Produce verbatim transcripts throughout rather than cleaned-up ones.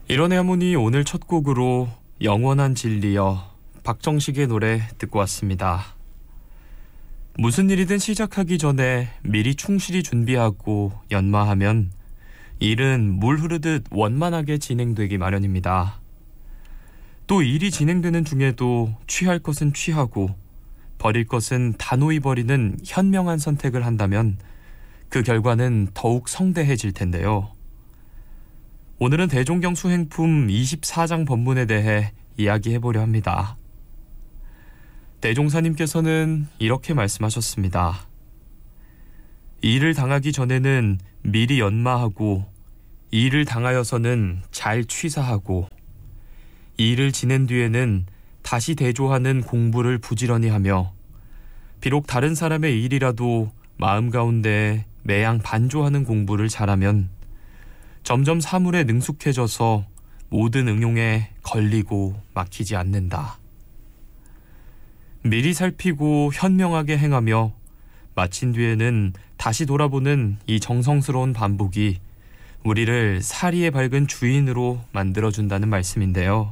일원의 하모니 오늘 첫 곡으로 영원한 진리여 박정식의 노래 듣고 왔습니다. 무슨 일이든 시작하기 전에 미리 충실히 준비하고 연마하면 일은 물 흐르듯 원만하게 진행되기 마련입니다. 또 일이 진행되는 중에도 취할 것은 취하고 버릴 것은 단호히 버리는 현명한 선택을 한다면 그 결과는 더욱 성대해질 텐데요. 오늘은 대종경 수행품 이십사 장 법문에 대해 이야기해보려 합니다. 대종사님께서는 이렇게 말씀하셨습니다. 일을 당하기 전에는 미리 연마하고, 일을 당하여서는 잘 취사하고, 일을 지낸 뒤에는 다시 대조하는 공부를 부지런히 하며, 비록 다른 사람의 일이라도 마음 가운데 매양 반조하는 공부를 잘하면 점점 사물에 능숙해져서 모든 응용에 걸리고 막히지 않는다. 미리 살피고 현명하게 행하며 마친 뒤에는 다시 돌아보는 이 정성스러운 반복이 우리를 사리에 밝은 주인으로 만들어준다는 말씀인데요.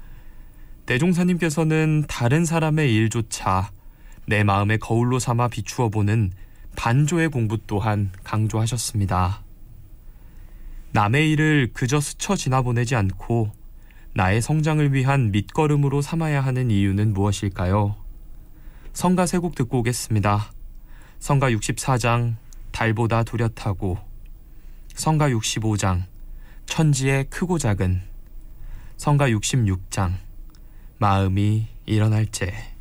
대종사님께서는 다른 사람의 일조차 내 마음의 거울로 삼아 비추어 보는 반조의 공부 또한 강조하셨습니다. 남의 일을 그저 스쳐 지나보내지 않고 나의 성장을 위한 밑거름으로 삼아야 하는 이유는 무엇일까요? 성가 세 곡 듣고 오겠습니다. 성가 육십사 장 달보다 뚜렷하고, 성가 육십오 장 천지의 크고 작은, 성가 육십육 장 마음이 일어날 때.